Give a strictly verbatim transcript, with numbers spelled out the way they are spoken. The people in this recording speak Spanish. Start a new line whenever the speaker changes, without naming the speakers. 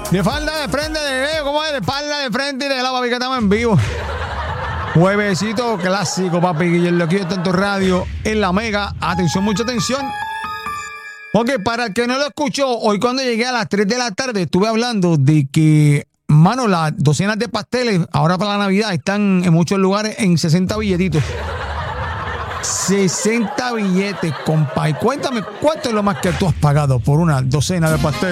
De falda de frente, de ¿cómo es? De espalda de frente y de lado, papi, que estamos en vivo. Juevesito clásico, papi, Guillermo aquí de Tanto Radio en la Mega. Atención, mucha atención. Ok, para el que no lo escuchó, hoy cuando llegué a las tres de la tarde estuve hablando de que, mano, las docenas de pasteles ahora para la Navidad están en muchos lugares en sesenta billetitos. sesenta billetes, compa. Y cuéntame, ¿cuánto es lo más que tú has pagado por una docena de pasteles?